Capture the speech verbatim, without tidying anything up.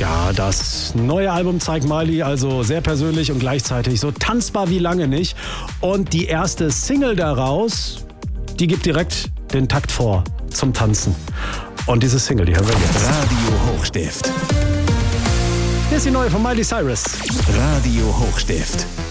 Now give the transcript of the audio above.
Ja, das neue Album zeigt Miley also sehr persönlich und gleichzeitig so tanzbar wie lange nicht. Und die erste Single daraus, die gibt direkt den Takt vor zum Tanzen. Und diese Single, die hören wir jetzt. Radio Hochstift. Hier ist die neue von Miley Cyrus. Radio Hochstift.